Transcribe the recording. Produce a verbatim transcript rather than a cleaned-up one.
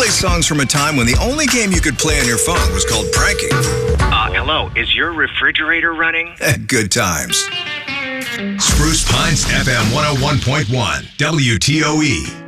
play songs from a time when the only game you could play on your phone was called pranking. Uh, hello, is your refrigerator running? Good times. Spruce Pines F M one oh one point one, W T O E.